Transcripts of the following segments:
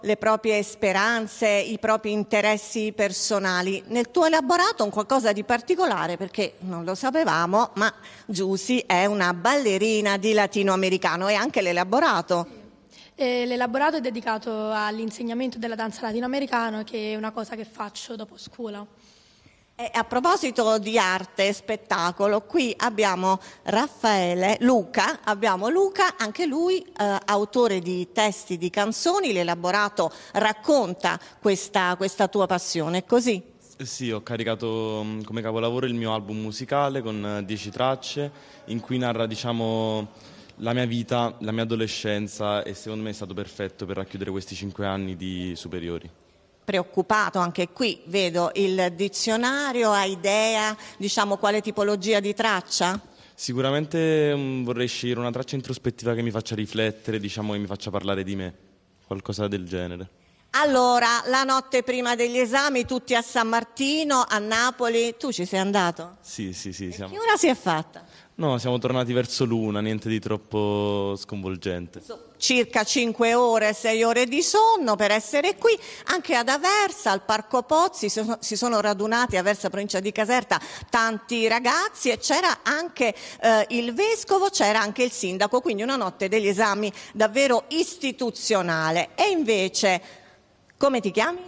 le proprie speranze, i propri interessi personali. Nel tuo elaborato un qualcosa di particolare, perché non lo sapevamo, ma Giusy è una ballerina di latinoamericano e anche l'elaborato. L'elaborato è dedicato all'insegnamento della danza latinoamericana, che è una cosa che faccio dopo scuola. E a proposito di arte e spettacolo, qui abbiamo Luca, anche lui autore di testi di canzoni. L'elaborato racconta questa tua passione, è così? Sì, ho caricato come capolavoro il mio album musicale con 10 tracce in cui narra, la mia vita, la mia adolescenza, e secondo me è stato perfetto per racchiudere questi 5 anni di superiori. Preoccupato anche qui, vedo il dizionario, ha idea, quale tipologia di traccia? Sicuramente vorrei scegliere una traccia introspettiva che mi faccia riflettere, che mi faccia parlare di me, qualcosa del genere. Allora, la notte prima degli esami, tutti a San Martino, a Napoli, tu ci sei andato? Sì, siamo. Che ora si è fatta? No, siamo tornati verso l'una, niente di troppo sconvolgente. Circa 5 ore, 6 ore di sonno per essere qui. Anche ad Aversa, al Parco Pozzi, si sono radunati, Aversa, provincia di Caserta, tanti ragazzi, e c'era anche il vescovo, c'era anche il sindaco, quindi una notte degli esami davvero istituzionale. E invece, come ti chiami?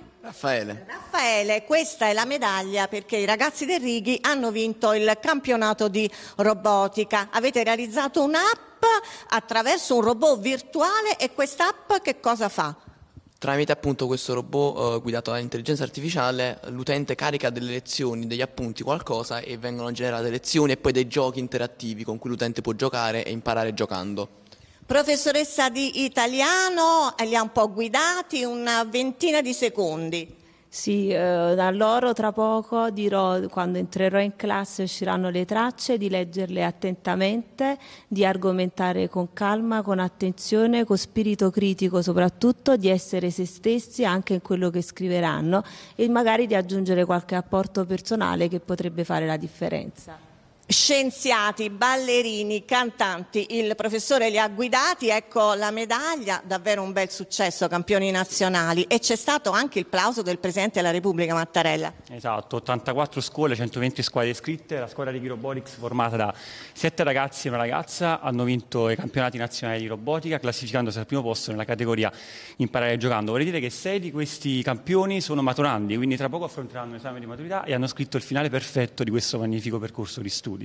Raffaele, questa è la medaglia perché i ragazzi del Righi hanno vinto il campionato di robotica. Avete realizzato un'app attraverso un robot virtuale, e quest'app che cosa fa? Tramite appunto questo robot guidato dall'intelligenza artificiale, l'utente carica delle lezioni, degli appunti, qualcosa, e vengono generate lezioni e poi dei giochi interattivi con cui l'utente può giocare e imparare giocando. Professoressa di italiano, li ha un po' guidati, una ventina di secondi. Sì, a loro tra poco dirò, quando entrerò in classe usciranno le tracce, di leggerle attentamente, di argomentare con calma, con attenzione, con spirito critico soprattutto, di essere se stessi anche in quello che scriveranno e magari di aggiungere qualche apporto personale che potrebbe fare la differenza. Scienziati, ballerini, cantanti, il professore li ha guidati, ecco la medaglia, davvero un bel successo, campioni nazionali, e c'è stato anche il plauso del Presidente della Repubblica Mattarella. Esatto, 84 scuole, 120 squadre iscritte, la squadra di Robotics formata da 7 ragazzi e una ragazza hanno vinto i campionati nazionali di robotica, classificandosi al primo posto nella categoria imparare giocando. Vorrei dire che 6 di questi campioni sono maturandi, quindi tra poco affronteranno l'esame di maturità e hanno scritto il finale perfetto di questo magnifico percorso di studi.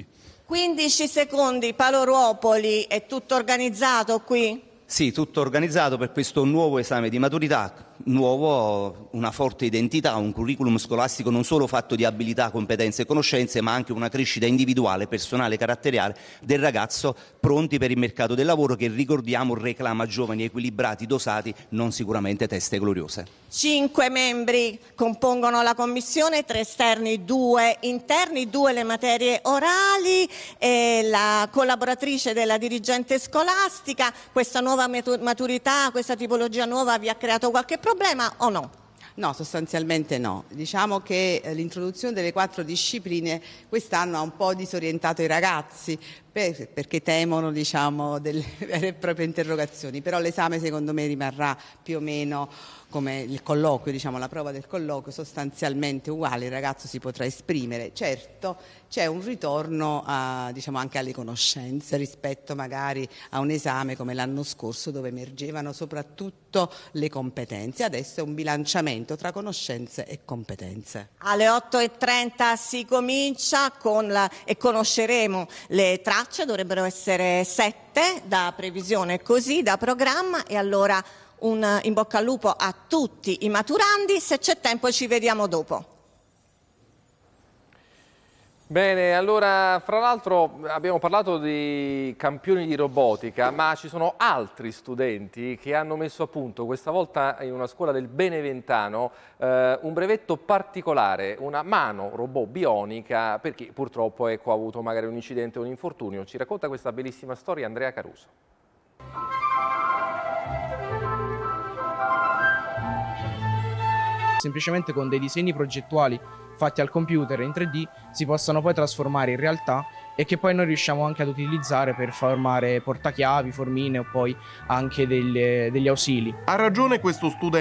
15 secondi, Paolo Ruopoli, è tutto organizzato qui? Sì, tutto organizzato per questo nuovo esame di maturità, nuovo, una forte identità, un curriculum scolastico non solo fatto di abilità, competenze e conoscenze, ma anche una crescita individuale, personale, caratteriale del ragazzo, pronti per il mercato del lavoro che, ricordiamo, reclama giovani equilibrati, dosati, non sicuramente teste gloriose. 5 membri compongono la commissione, 3 esterni, 2 interni, 2 le materie orali, e la collaboratrice della dirigente scolastica. Questa nuova maturità, questa tipologia nuova vi ha creato qualche problema o no? No, sostanzialmente no. Diciamo che l'introduzione delle 4 discipline quest'anno ha un po' disorientato i ragazzi perché temono delle vere e proprie interrogazioni, però l'esame secondo me rimarrà più o meno come il colloquio, la prova del colloquio, sostanzialmente uguale, il ragazzo si potrà esprimere. Certo, c'è un ritorno anche alle conoscenze rispetto magari a un esame come l'anno scorso dove emergevano soprattutto le competenze. Adesso è un bilanciamento tra conoscenze e competenze. Alle 8:30 si comincia e conosceremo le tracce, dovrebbero essere 7 da previsione, così da programma, e allora un in bocca al lupo a tutti i maturandi. Se c'è tempo ci vediamo dopo. Bene, allora, fra l'altro abbiamo parlato di campioni di robotica, ma ci sono altri studenti che hanno messo a punto, questa volta in una scuola del Beneventano, un brevetto particolare, una mano robot bionica, per chi purtroppo ha avuto magari un incidente o un infortunio. Ci racconta questa bellissima storia Andrea Caruso. Semplicemente con dei disegni progettuali fatti al computer in 3D si possono poi trasformare in realtà e che poi noi riusciamo anche ad utilizzare per formare portachiavi, formine o poi anche degli ausili. Ha ragione questo studente.